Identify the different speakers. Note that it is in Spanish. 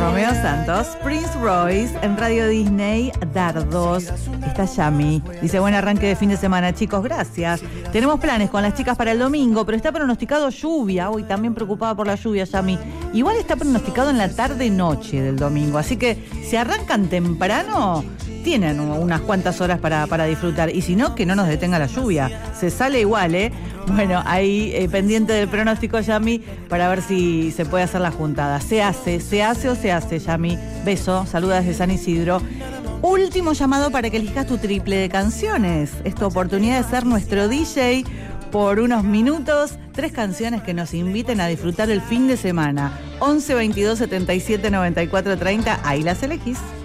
Speaker 1: Romeo Santos, Prince Royce, en Radio Disney, Dardos. Está Yami. Dice, buen arranque de fin de semana, chicos, gracias. Tenemos planes con las chicas para el domingo, pero está pronosticado lluvia. Hoy también preocupada por la lluvia, Yami. Igual está pronosticado en la tarde-noche del domingo. Así que si arrancan temprano, tienen unas cuantas horas para disfrutar. Y si no, que no nos detenga la lluvia. Se sale igual, ¿eh? Bueno, ahí pendiente del pronóstico, Yami, para ver si se puede hacer la juntada. ¿Se hace o se hace, Yami? Beso, saluda desde San Isidro. Último llamado para que elijas tu triple de canciones. Es tu oportunidad de ser nuestro DJ por unos minutos. 3 canciones que nos inviten a disfrutar el fin de semana. 11 22 77 94 30. Ahí las elegís.